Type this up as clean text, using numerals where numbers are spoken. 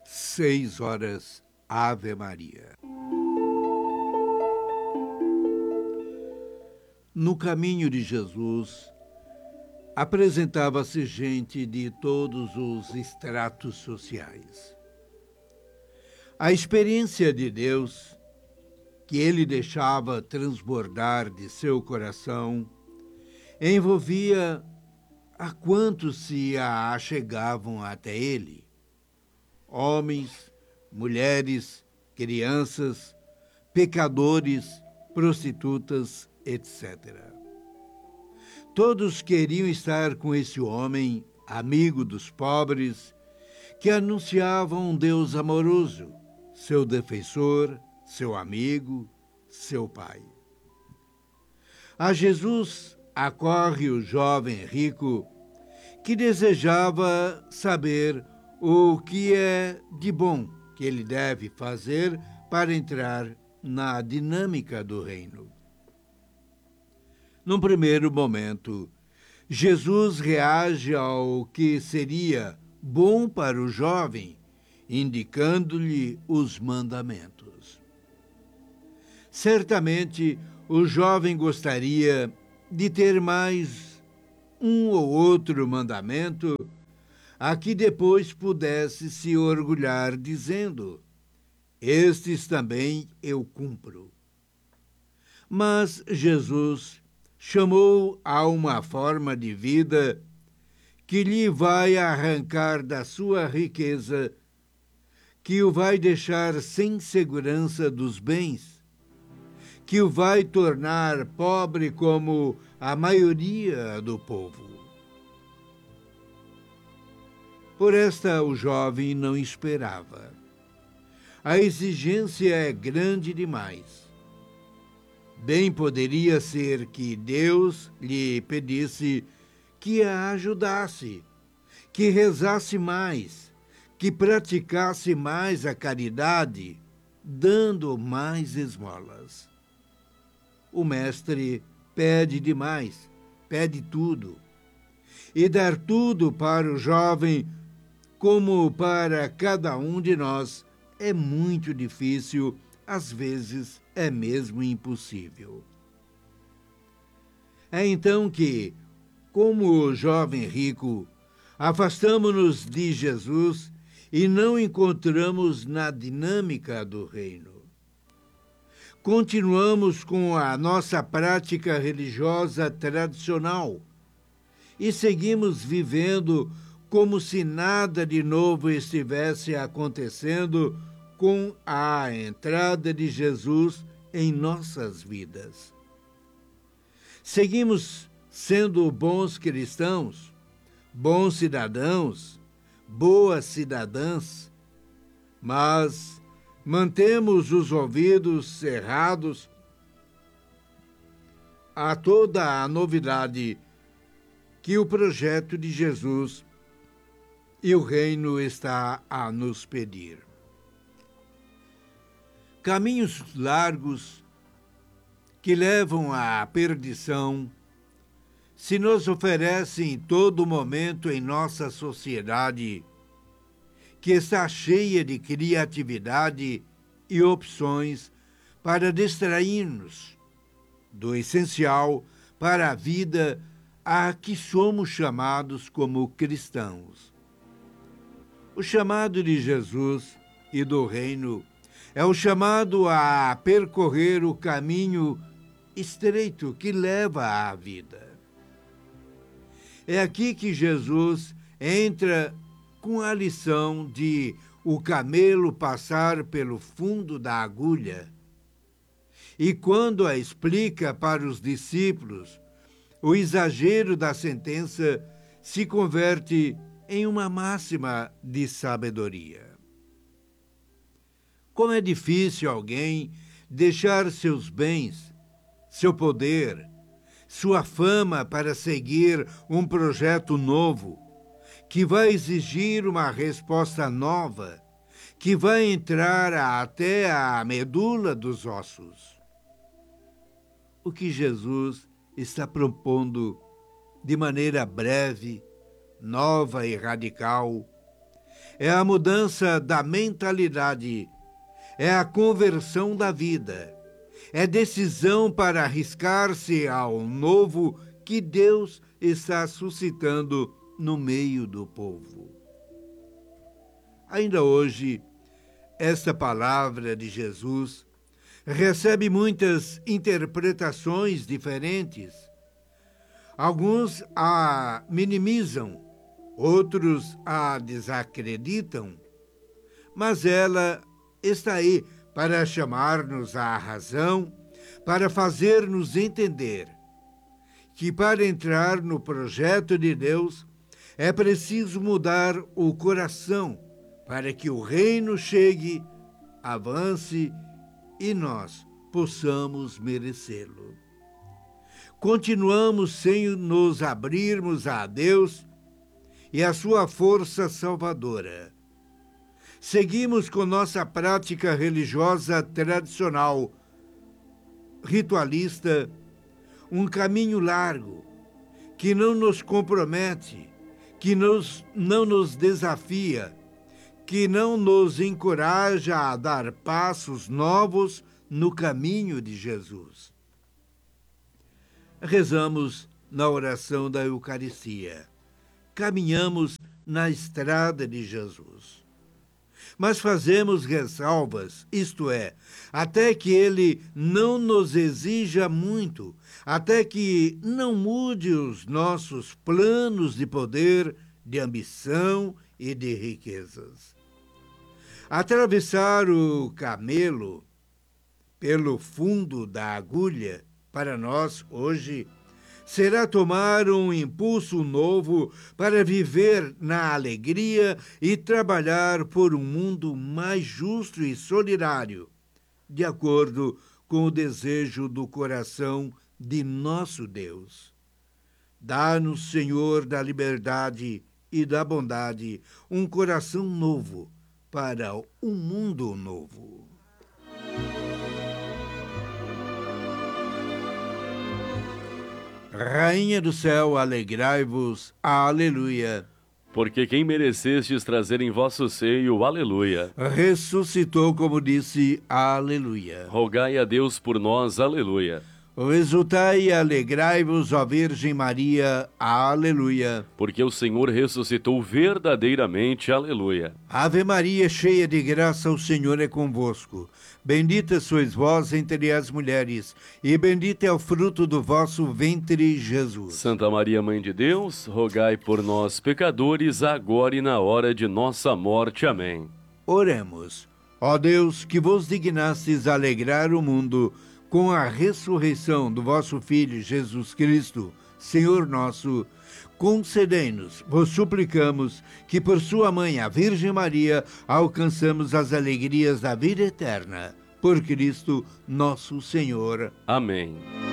6 horas, Ave Maria. No caminho de Jesus, apresentava-se gente de todos os estratos sociais. A experiência de Deus, que ele deixava transbordar de seu coração, envolvia a quantos se achegavam até ele. Homens, mulheres, crianças, pecadores, prostitutas, etc. Todos queriam estar com esse homem, amigo dos pobres, que anunciava um Deus amoroso, seu defensor, seu amigo, seu pai. A Jesus acorre o jovem rico que desejava saber o que é de bom que ele deve fazer para entrar na dinâmica do reino. Num primeiro momento, Jesus reage ao que seria bom para o jovem, indicando-lhe os mandamentos. Certamente, o jovem gostaria de ter mais um ou outro mandamento a que depois pudesse se orgulhar, dizendo: estes também eu cumpro. Mas Jesus chamou a uma forma de vida que lhe vai arrancar da sua riqueza, que o vai deixar sem segurança dos bens, que o vai tornar pobre como a maioria do povo. Por esta o jovem não esperava. A exigência é grande demais. Bem poderia ser que Deus lhe pedisse que a ajudasse, que rezasse mais, que praticasse mais a caridade, dando mais esmolas. O mestre pede demais, pede tudo. E dar tudo para o jovem, como para cada um de nós, é muito difícil, às vezes é mesmo impossível. É então que, como o jovem rico, afastamo-nos de Jesus e não encontramos na dinâmica do reino. Continuamos com a nossa prática religiosa tradicional e seguimos vivendo como se nada de novo estivesse acontecendo com a entrada de Jesus em nossas vidas. Seguimos sendo bons cristãos, bons cidadãos, boas cidadãs, mas mantemos os ouvidos cerrados a toda a novidade que o projeto de Jesus e o reino está a nos pedir. Caminhos largos que levam à perdição se nos oferecem em todo momento em nossa sociedade, que está cheia de criatividade e opções para distrair-nos do essencial para a vida a que somos chamados como cristãos. O chamado de Jesus e do reino é o chamado a percorrer o caminho estreito que leva à vida. É aqui que Jesus entra com a lição de o camelo passar pelo fundo da agulha. E quando a explica para os discípulos, o exagero da sentença se converte em uma máxima de sabedoria. Como é difícil alguém deixar seus bens, seu poder, sua fama para seguir um projeto novo, que vai exigir uma resposta nova, que vai entrar até a medula dos ossos. O que Jesus está propondo de maneira breve, nova e radical, é a mudança da mentalidade, é a conversão da vida, é decisão para arriscar-se ao novo que Deus está suscitando no meio do povo. Ainda hoje, esta palavra de Jesus recebe muitas interpretações diferentes. Alguns a minimizam, outros a desacreditam, mas ela está aí para chamar-nos à razão, para fazer-nos entender que para entrar no projeto de Deus é preciso mudar o coração para que o reino chegue, avance e nós possamos merecê-lo. Continuamos sem nos abrirmos a Deus e a sua força salvadora. Seguimos com nossa prática religiosa tradicional, ritualista, um caminho largo, que não nos compromete, que não nos desafia, que não nos encoraja a dar passos novos no caminho de Jesus. Rezamos na oração da Eucaristia. Caminhamos na estrada de Jesus. Mas fazemos ressalvas, isto é, até que ele não nos exija muito, até que não mude os nossos planos de poder, de ambição e de riquezas. Atravessar o camelo pelo fundo da agulha, para nós, hoje, será tomar um impulso novo para viver na alegria e trabalhar por um mundo mais justo e solidário, de acordo com o desejo do coração de nosso Deus. Dá-nos, Senhor, da liberdade e da bondade, um coração novo para um mundo novo. Rainha do céu, alegrai-vos, aleluia. Porque quem merecestes trazer em vosso seio, aleluia. Ressuscitou, como disse, aleluia. Rogai a Deus por nós, aleluia. Exultai e alegrai-vos, ó Virgem Maria, aleluia. Porque o Senhor ressuscitou verdadeiramente, aleluia. Ave Maria, cheia de graça, o Senhor é convosco. Bendita sois vós entre as mulheres, e bendito é o fruto do vosso ventre, Jesus. Santa Maria, Mãe de Deus, rogai por nós, pecadores, agora e na hora de nossa morte. Amém. Oremos. Ó Deus, que vos dignastes alegrar o mundo com a ressurreição do vosso Filho Jesus Cristo, Senhor nosso, concedei-nos, vos suplicamos, que por sua mãe, a Virgem Maria, alcançamos as alegrias da vida eterna. Por Cristo, nosso Senhor. Amém.